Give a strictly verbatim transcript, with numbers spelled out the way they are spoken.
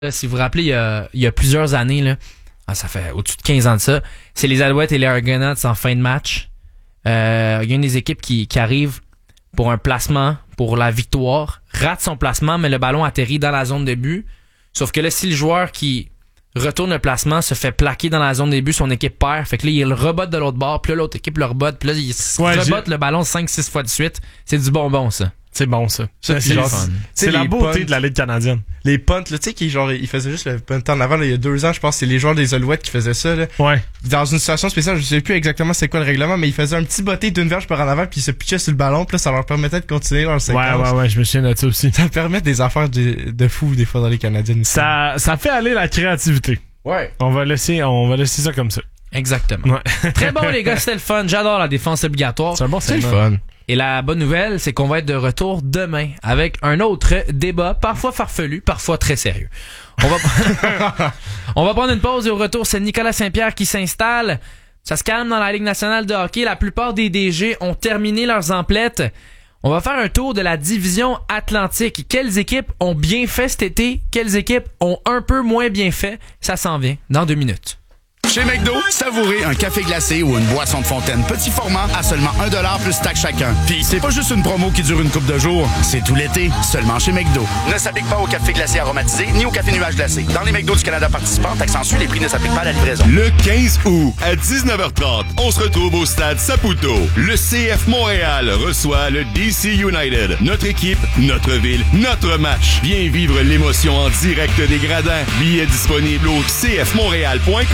Si vous vous rappelez, il y a, il y a plusieurs années, là, ah, ça fait au-dessus de quinze ans de ça, c'est les Alouettes et les Argonauts en fin de match. Euh, il y a une des équipes qui, qui arrive pour un placement, pour la victoire, rate son placement, mais le ballon atterrit dans la zone de but. Sauf que là, si le joueur qui retourne le placement se fait plaquer dans la zone de but, son équipe perd. Fait que là, il le rebotte de l'autre bord, puis là, l'autre équipe le rebotte, puis là, il ouais, rebotte j'ai... le ballon cinq six fois de suite. C'est du bonbon, ça. C'est bon, ça. ça c'est genre, c'est la beauté punts, de la Ligue canadienne. Les punts, là, tu sais, qui genre, ils faisaient juste le punt en avant, là, il y a deux ans, je pense, c'est les joueurs des Alouettes qui faisaient ça, là. Ouais. Dans une situation spéciale, je sais plus exactement c'est quoi le règlement, mais ils faisaient un petit botté d'une verge par en avant, puis ils se pitchaient sur le ballon, puis là, ça leur permettait de continuer leur séquence. Ouais, ouais, ouais, je me souviens de ça aussi. Ça permet des affaires de, de fou, des fois, dans les Canadiennes. Ça, ça fait aller la créativité. Ouais. On va laisser, on va laisser ça comme ça. Exactement. Ouais. Très bon, les gars, c'était le fun. J'adore la défense obligatoire. C'est un bon C'est le segment. fun. Et la bonne nouvelle, c'est qu'on va être de retour demain avec un autre débat, parfois farfelu, parfois très sérieux. On va, on va prendre une pause et au retour, c'est Nicolas Saint-Pierre qui s'installe. Ça se calme dans la Ligue nationale de hockey. La plupart des D G ont terminé leurs emplettes. On va faire un tour de la division Atlantique. Quelles équipes ont bien fait cet été? Quelles équipes ont un peu moins bien fait? Ça s'en vient dans deux minutes. Chez McDo, savourez un café glacé ou une boisson de fontaine petit format à seulement un dollar plus taxe chacun. Puis c'est pas juste une promo qui dure une couple de jours, c'est tout l'été, seulement chez McDo. Ne s'applique pas au café glacé aromatisé ni au café nuage glacé. Dans les McDo du Canada participants, taxe en sus, les prix ne s'appliquent pas à la livraison. Le quinze août, à dix-neuf heures trente, on se retrouve au stade Saputo. Le C F Montréal reçoit le D C United. Notre équipe, notre ville, notre match. Viens vivre l'émotion en direct des gradins. Billets disponibles au c f montréal point com.